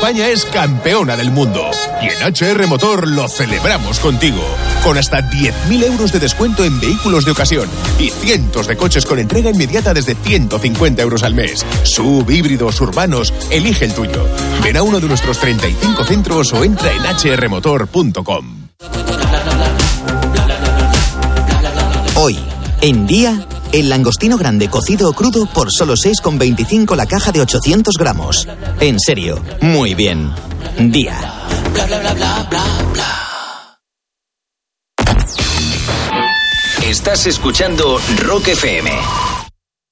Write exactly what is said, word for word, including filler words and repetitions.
España es campeona del mundo. Y en H R Motor lo celebramos contigo. Con hasta diez mil euros de descuento en vehículos de ocasión y cientos de coches con entrega inmediata desde ciento cincuenta euros al mes. Sub, híbridos, urbanos, elige el tuyo. Ven a uno de nuestros treinta y cinco centros o entra en h r motor punto com. Hoy, en Día, el langostino grande cocido o crudo por solo seis con veinticinco la caja de ochocientos gramos. En serio, muy bien. Día. Bla, bla, bla, bla, bla, bla. Estás escuchando Rock F M.